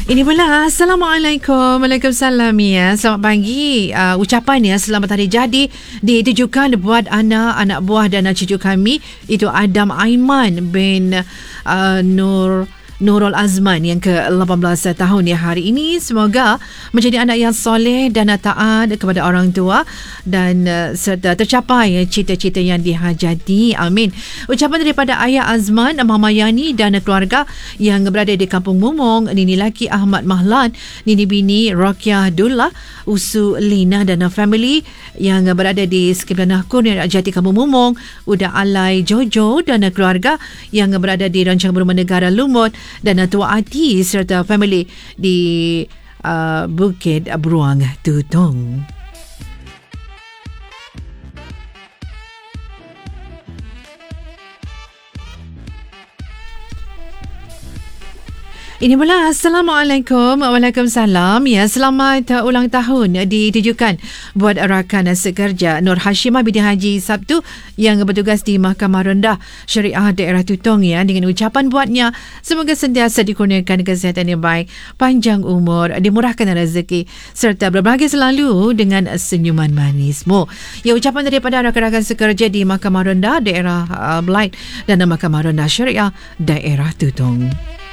Ini pula Assalamualaikum. Waalaikumsalam ya. Selamat pagi. Ucapan ya selamat hari jadi ditujukan buat anak buah dan cucu kami. Itu Adam Aiman bin Nurul Azman yang ke-18 tahun ya hari ini. Semoga menjadi anak yang soleh dan taat kepada orang tua dan serta tercapai cita-cita yang dihajati. Amin. Ucapan daripada Ayah Azman, Mama Yani dan keluarga yang berada di Kampung Mumong, Nini laki Ahmad Mahlan, Nini bini Rokiah Dullah, Usu Lina dan family yang berada di sekitar Kurnia Jati Kampung Mumong, Uda Alai Jojo dan keluarga yang berada di Rancang Perumahan Negara Lumut dan Tua Ati serta family di Bukit Beruang Tutong. Ini pula Assalamualaikum. Waalaikumsalam. Ya, selamat ulang tahun ditujukan buat rakan sekerja Nur Hashimah binti Haji Sabtu yang bertugas di Mahkamah Rendah Syariah Daerah Tutong ya, dengan ucapan buatnya semoga sentiasa dikurniakan kesihatan yang baik, panjang umur, dimurahkan rezeki serta berbahagia selalu dengan senyuman manismu. Ya, ucapan daripada rakan-rakan sekerja di Mahkamah Rendah Daerah Belait dan Mahkamah Rendah Syariah Daerah Tutong.